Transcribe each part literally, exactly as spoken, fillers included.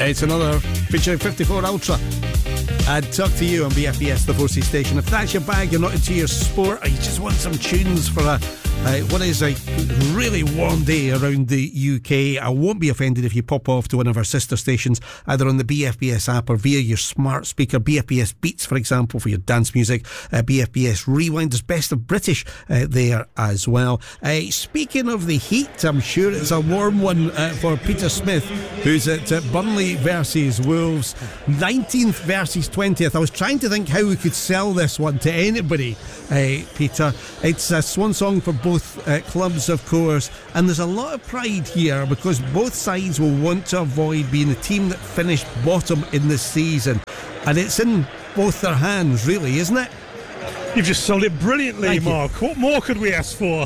It's another featuring fifty-four Ultra. I'd talk to you on B F B S, the four C station. If that's your bag, you're not into your sport, or you just want some tunes for a uh, what is a really warm day around the U K, I won't be offended if you pop off to one of our sister stations, either on the B F B S app or via your smart speaker. B F B S Beats, for example, for your dance music. Uh, B F B S Rewind, there's Best of British uh, there as well. Uh, speaking of the heat, I'm sure it's a warm one uh, for Peter Smith, who's at uh, Burnley versus Wolves. nineteenth versus twentieth. I was trying to think how we could sell this one to anybody, uh, Peter. It's a swan song for both uh, clubs, of course, and there's a lot of pride here because both sides will want to avoid being the team that finished bottom in this season, and it's in both their hands, really, isn't it? You've just sold it brilliantly, Thank Mark. you. What more could we ask for?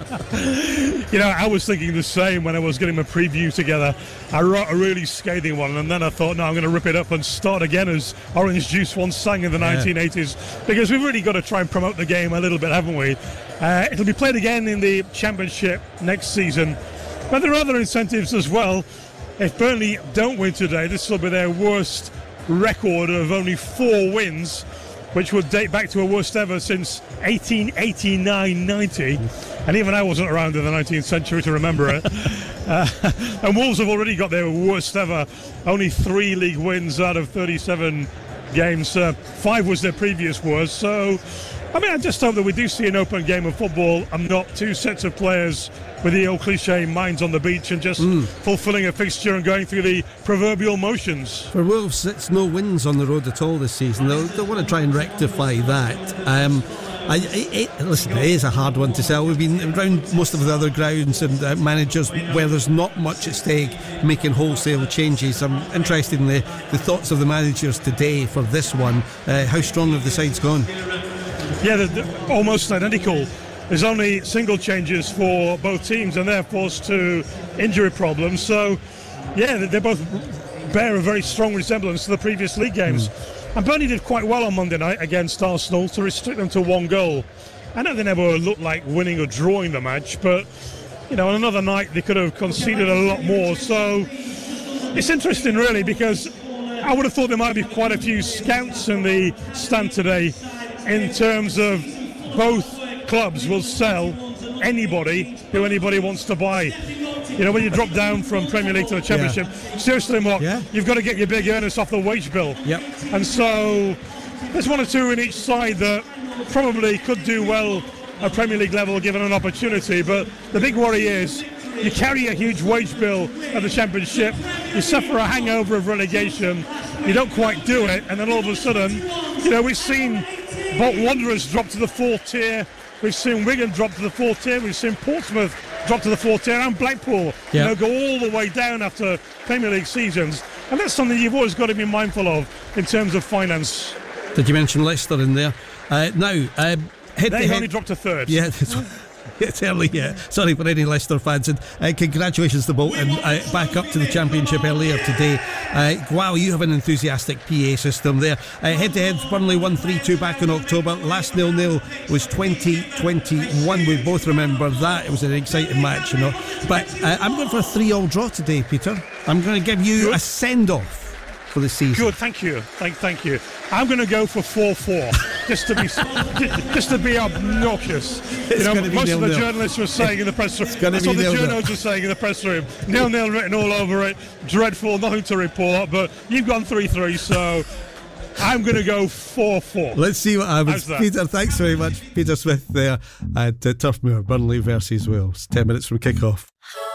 You know, I was thinking the same when I was getting my preview together. I wrote a really scathing one, and then I thought, no, I'm going to rip it up and start again as Orange Juice once sang in the yeah. nineteen eighties, because we've really got to try and promote the game a little bit, haven't we? Uh, it'll be played again in the Championship next season, but there are other incentives as well. If Burnley don't win today, this will be their worst record of only four wins, which would date back to a worst ever since eighteen eighty-nine ninety, and even I wasn't around in the nineteenth century to remember it. uh, and Wolves have already got their worst ever, only three league wins out of thirty-seven games. Uh, five was their previous worst. So, I mean, I just hope that we do see an open game of football and not two sets of players with the old cliche minds on the beach and just mm. fulfilling a fixture and going through the proverbial motions. For Wolves, it's no wins on the road at all this season. They'll, they'll want to try and rectify that. Um, I, it, it, listen, it is a hard one to sell. We've been around most of the other grounds and uh, managers where there's not much at stake making wholesale changes. I'm interested in the, the thoughts of the managers today for this one. Uh, how strong have the sides gone? Yeah, they're, they're almost identical. There's only single changes for both teams, and they're forced to injury problems. So, yeah, they both bear a very strong resemblance to the previous league games. Mm. And Burnley did quite well on Monday night against Arsenal to restrict them to one goal. I know they never looked like winning or drawing the match, but, you know, on another night they could have conceded a lot more. So, it's interesting, really, because I would have thought there might be quite a few scouts in the stand today in terms of both clubs will sell anybody who anybody wants to buy. You know, when you drop down from Premier League to the Championship, yeah. seriously, Mark, yeah. you've got to get your big earners off the wage bill. Yep. And so there's one or two in each side that probably could do well at Premier League level given an opportunity, but the big worry is you carry a huge wage bill at the Championship, you suffer a hangover of relegation, you don't quite do it, and then all of a sudden, you know, we've seen Bolton Wanderers drop to the fourth tier, we've seen Wigan drop to the fourth tier, we've seen Portsmouth drop to the fourth tier, and Blackpool yep. you know, go all the way down after Premier League seasons. And that's something you've always got to be mindful of in terms of finance. Did you mention Leicester in there? Uh, now, um, head they to head, only dropped to third. Yeah, it's early, yeah. Sorry for any Leicester fans. And uh, congratulations to Bolton, uh, back up to the Championship earlier today. Uh, wow, you have an enthusiastic P A system there. Uh, head to head, Burnley one three two back in October. Last nil nil was twenty twenty-one. We both remember that. It was an exciting match, you know. But uh, I'm going for a three all draw today, Peter. I'm going to give you Good. a send off for the season. Good, thank you, thank, thank you. I'm going to go for four four, just to be, just to be obnoxious. It's you know, be most nil, of the nil. journalists were saying in the press room. That's what the nil, journals nil. were saying in the press room. Nil nil written all over it. Dreadful, nothing to report. But you've gone three three, so I'm going to go four four. Let's see what happens. Peter, thanks very much. Peter Smith there at uh, Turfmoor, Burnley versus Wales. Ten minutes from kick-off.